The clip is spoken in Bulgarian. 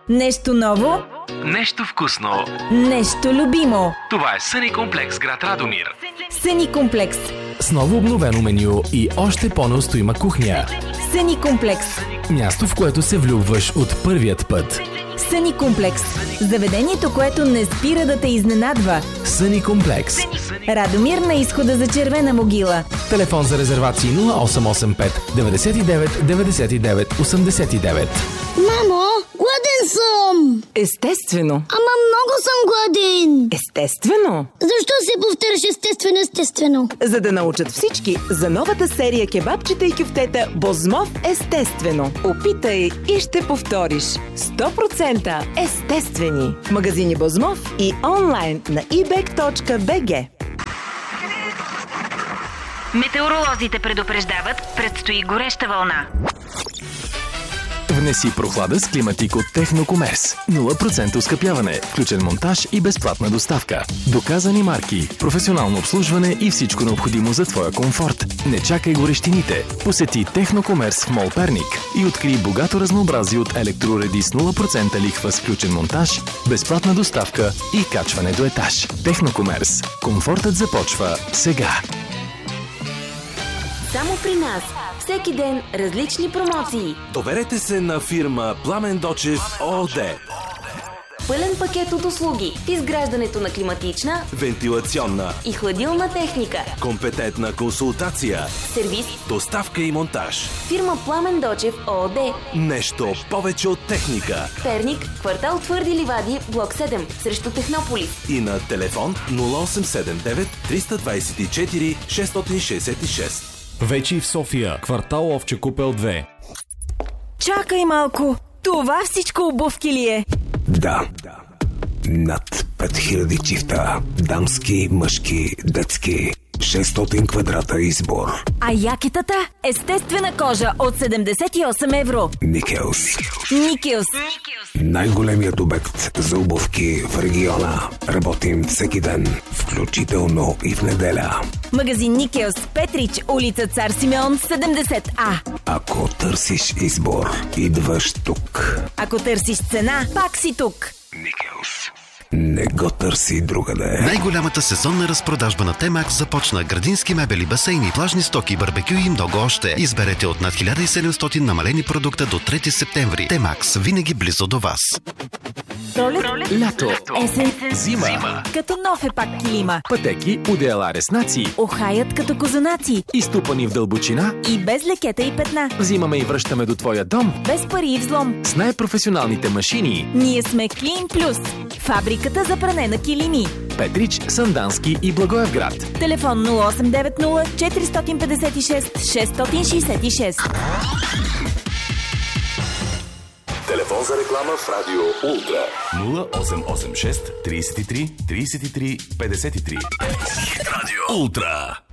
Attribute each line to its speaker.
Speaker 1: Нещо ново,
Speaker 2: нещо вкусно,
Speaker 1: нещо любимо.
Speaker 2: Това е Съни комплекс, град Радомир.
Speaker 1: Съни комплекс.
Speaker 3: С ново обновено меню и още по-неустоима кухня.
Speaker 1: Съни комплекс.
Speaker 3: Място, в което се влюбваш от първият път.
Speaker 1: Съни комплекс. Заведението, което не спира да те изненадва.
Speaker 3: Съни комплекс.
Speaker 1: Радомир на изхода за Червена могила.
Speaker 3: Телефон за резервации 0885 99 99 89.
Speaker 4: Мамо, гладен съм!
Speaker 5: Естествено.
Speaker 4: Ама много съм гладен!
Speaker 5: Естествено.
Speaker 4: Защо се повтаряш естествено?
Speaker 5: За да научат всички за новата серия кебабчета и кюфтета Бозмов естествено. Опитай и ще повториш. 100% естествени. В магазини Бозмов и онлайн на ebek.bg.
Speaker 6: Метеоролозите предупреждават, предстои гореща вълна.
Speaker 3: Внеси прохлада с климатик от Технокомерс. 0% оскъпяване, включен монтаж и безплатна доставка. Доказани марки, професионално обслужване и всичко необходимо за твоя комфорт. Не чакай горещините. Посети Технокомерс в Мол Перник и открий богато разнообразие от електроуреди с 0% лихва с включен монтаж, безплатна доставка и качване до етаж. Технокомерс. Комфортът започва сега.
Speaker 6: Само при нас. Всеки ден различни промоции.
Speaker 7: Доверете се на фирма Пламен Дочев ООД.
Speaker 6: Пълен пакет от услуги в изграждането на климатична,
Speaker 7: вентилационна
Speaker 6: и хладилна техника.
Speaker 7: Компетентна консултация,
Speaker 6: Сервис,
Speaker 7: доставка и монтаж.
Speaker 6: Фирма Пламен Дочев ООД.
Speaker 7: Нещо повече от техника.
Speaker 6: Перник, квартал Твърди ливади, блок 7, срещу Технополис.
Speaker 7: И на телефон 0879 324 666.
Speaker 8: Вече и в София, квартал Овче купел 2.
Speaker 1: Чакай малко. Това всичко обувки ли е?
Speaker 9: Да. Над 5000 чифта. Дамски, мъжки, детски. 600 квадрата избор.
Speaker 1: А якетата? Естествена кожа от 78 евро.
Speaker 9: Никелс.
Speaker 1: Никелс.
Speaker 9: Най-големият обект за обувки в региона. Работим всеки ден, включително и в неделя.
Speaker 1: Магазин Никелс, Петрич, улица Цар Симеон, 70А.
Speaker 9: Ако търсиш избор, идваш тук.
Speaker 1: Ако търсиш цена, пак си тук.
Speaker 9: Никелс. Не го търси другаде.
Speaker 10: Най-голямата сезонна разпродажба на Темакс започна. Градински мебели, басейни, плажни стоки, барбекю и много още. Изберете от над 1700 намалени продукта до 3 септември. Темакс, винаги близо до вас.
Speaker 1: Пролет,
Speaker 3: Лято,
Speaker 1: есен,
Speaker 3: зима.
Speaker 1: като нов е пак килима.
Speaker 3: Пътеки, одеяла, реснаци.
Speaker 1: Охаят като козунаци.
Speaker 3: Изтупани в дълбочина.
Speaker 1: И без лекета и петна.
Speaker 3: Взимаме и връщаме до твоя дом.
Speaker 1: Без пари и взлом.
Speaker 3: С най-професионалните машини.
Speaker 1: Ние сме Клин Плюс. Фабриката за пране на килими.
Speaker 3: Петрич, Сандански и Благоевград.
Speaker 1: Телефон 0890 456 666.
Speaker 7: Телефон за реклама в Радио Ултра.
Speaker 8: 0886 33 33 53.
Speaker 7: Радио Ултра.